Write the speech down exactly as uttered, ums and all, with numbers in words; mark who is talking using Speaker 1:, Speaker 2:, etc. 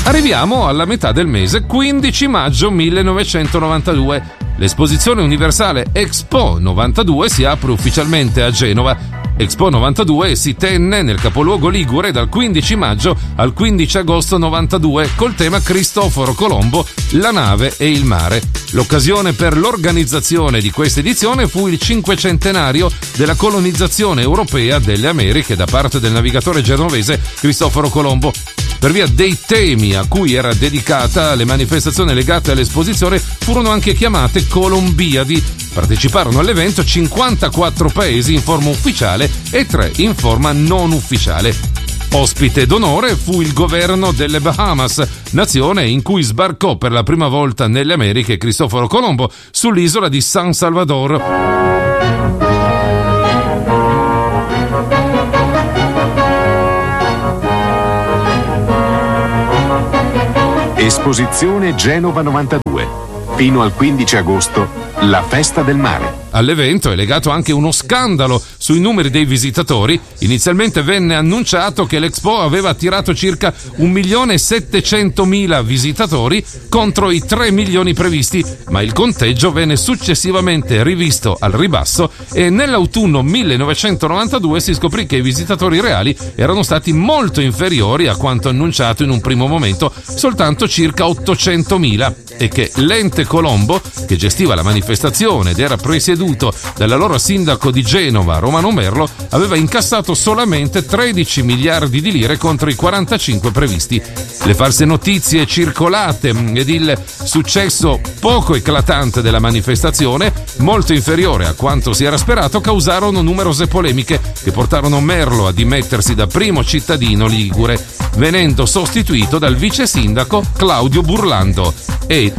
Speaker 1: Arriviamo alla metà del mese, quindici maggio millenovecentonovantadue. L'esposizione universale Expo novantadue si apre ufficialmente a Genova. Expo novantadue si tenne nel capoluogo ligure dal quindici maggio al quindici agosto novantadue col tema Cristoforo Colombo, la nave e il mare. L'occasione per l'organizzazione di questa edizione fu il cinquecentenario della colonizzazione europea delle Americhe da parte del navigatore genovese Cristoforo Colombo. Per via dei temi a cui era dedicata, le manifestazioni legate all'esposizione furono anche chiamate Colombiadi. Parteciparono all'evento cinquantaquattro paesi in forma ufficiale e tre in forma non ufficiale. Ospite d'onore fu il governo delle Bahamas, nazione in cui sbarcò per la prima volta nelle Americhe Cristoforo Colombo sull'isola di San Salvador.
Speaker 2: Esposizione Genova novantadue. Fino al quindici agosto, la festa del mare.
Speaker 1: All'evento è legato anche uno scandalo sui numeri dei visitatori. Inizialmente venne annunciato che l'Expo aveva attirato circa un milione e settecentomila visitatori contro i tre milioni previsti, ma il conteggio venne successivamente rivisto al ribasso e nell'autunno millenovecentonovantadue si scoprì che i visitatori reali erano stati molto inferiori a quanto annunciato in un primo momento, soltanto circa ottocentomila, e che l'ente Colombo, che gestiva la manifestazione ed era presieduto dall'allora sindaco di Genova, Romano Merlo, aveva incassato solamente tredici miliardi di lire contro i quarantacinque previsti. Le false notizie circolate ed il successo poco eclatante della manifestazione, molto inferiore a quanto si era sperato, causarono numerose polemiche che portarono Merlo a dimettersi da primo cittadino ligure, venendo sostituito dal vice sindaco Claudio Burlando e